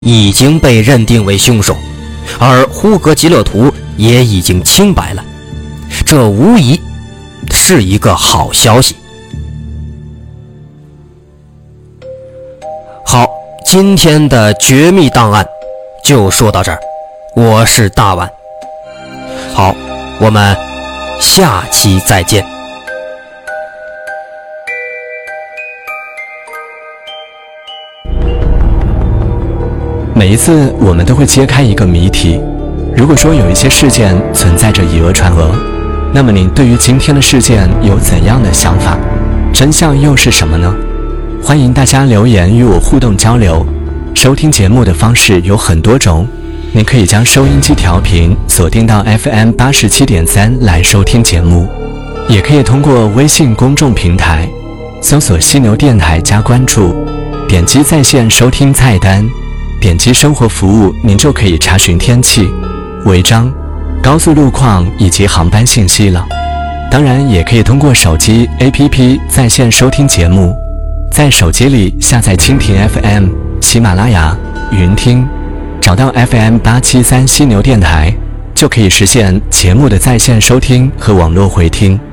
已经被认定为凶手，而呼格吉勒图也已经清白了，这无疑是一个好消息。好，今天的绝密档案就说到这儿，我是大碗。好，我们下期再见。 每一次我们都会揭开一个谜题，如果说有一些事件存在着以讹传讹，那么您对于今天的事件有怎样的想法？真相又是什么呢？欢迎大家留言与我互动交流。收听节目的方式有很多种，您可以将收音机调频锁定到 FM87.3 来收听节目，也可以通过微信公众平台搜索犀牛电台加关注，点击在线收听菜单，点击生活服务，您就可以查询天气、违章、高速路况以及航班信息了。当然也可以通过手机 APP 在线收听节目，在手机里下载蜻蜓 FM、喜马拉雅、云听，找到 FM873犀牛电台，就可以实现节目的在线收听和网络回听。